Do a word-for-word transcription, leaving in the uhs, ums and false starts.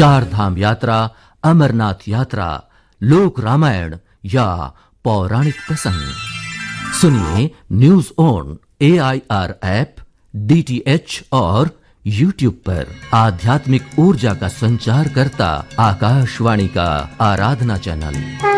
चार धाम यात्रा, अमरनाथ यात्रा, लोक रामायण या पौराणिक प्रसंग सुनिए news on A I R app, D T H और यूट्यूब पर। आध्यात्मिक ऊर्जा का संचार करता आकाशवाणी का आराधना चैनल।